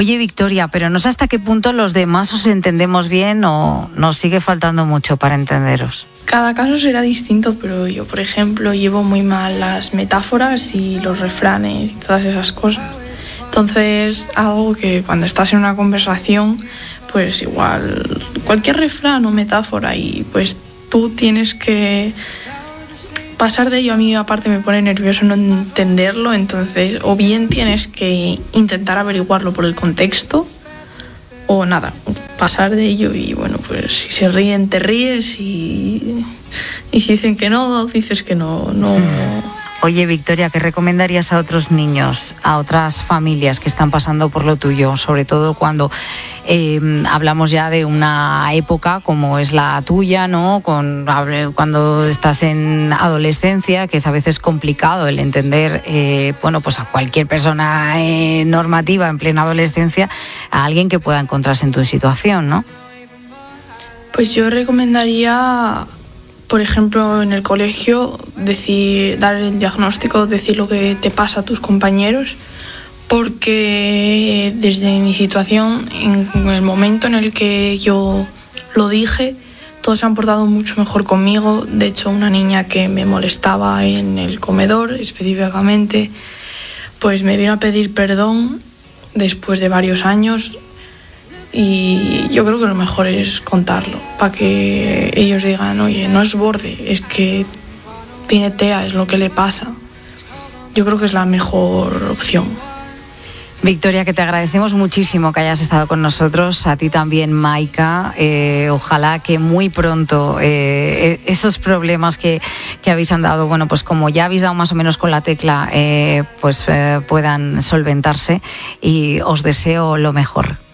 Oye, Victoria, pero no sé hasta qué punto los demás os entendemos bien o nos sigue faltando mucho para entenderos. Cada caso será distinto, pero yo, por ejemplo, llevo muy mal las metáforas y los refranes y todas esas cosas. Entonces, algo que cuando estás en una conversación, pues igual cualquier refrán o metáfora y pues tú tienes que pasar de ello. A mí aparte me pone nervioso no entenderlo, entonces o bien tienes que intentar averiguarlo por el contexto o nada, pasar de ello y bueno, pues si se ríen te ríes y si dicen que no, dices que no. Oye, Victoria, ¿qué recomendarías a otros niños, a otras familias que están pasando por lo tuyo? Sobre todo cuando hablamos ya de una época como es la tuya, ¿no? Cuando estás en adolescencia, que es a veces complicado el entender, pues a cualquier persona normativa en plena adolescencia, a alguien que pueda encontrarse en tu situación, ¿no? Pues yo recomendaría, por ejemplo, en el colegio, dar el diagnóstico, decir lo que te pasa a tus compañeros, porque desde mi situación, en el momento en el que yo lo dije, todos se han portado mucho mejor conmigo. De hecho, una niña que me molestaba en el comedor específicamente, pues me vino a pedir perdón después de varios años. Y yo creo que lo mejor es contarlo, para que ellos digan, oye, no es borde, es que tiene TEA, es lo que le pasa. Yo creo que es la mejor opción. Victoria, que te agradecemos muchísimo que hayas estado con nosotros, a ti también, Maika. Ojalá que muy pronto esos problemas que habéis andado, bueno, pues como ya habéis dado más o menos con la tecla, puedan solventarse y os deseo lo mejor.